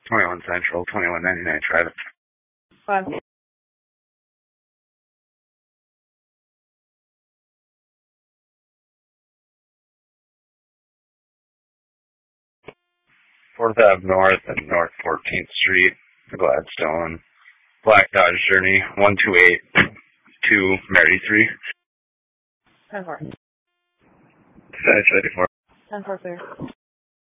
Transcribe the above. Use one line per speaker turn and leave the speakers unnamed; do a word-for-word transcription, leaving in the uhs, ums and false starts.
twenty-one Central, twenty-one ninety-nine Drive.
Five.
fourth Avenue North and North fourteenth Street, Gladstone. Black Dodge Journey, one two eight two Mary three.
ten four.
ten four.
ten four, clear.